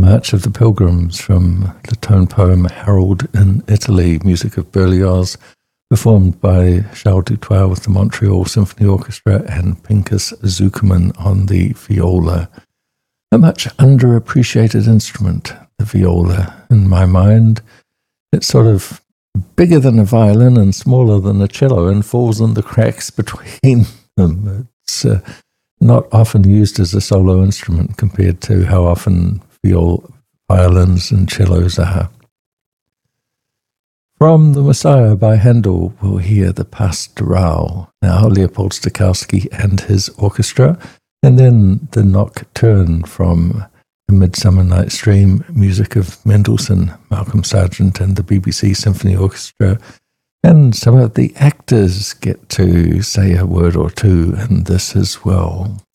March of the Pilgrims from the tone poem Harold in Italy, music of Berlioz, performed by Charles Dutoit with the Montreal Symphony Orchestra and Pinchas Zukerman on the viola. A much underappreciated instrument, the viola, in my mind. It's sort of bigger than a violin and smaller than a cello and falls in the cracks between them. It's not often used as a solo instrument compared to how often violins and cellos are. From The Messiah by Handel, we'll hear the Pastoral, now Leopold Stokowski and his orchestra, and then the Nocturne from A Midsummer Night's Dream, music of Mendelssohn, Malcolm Sargent and the BBC Symphony Orchestra, and some of the actors get to say a word or two in this as well.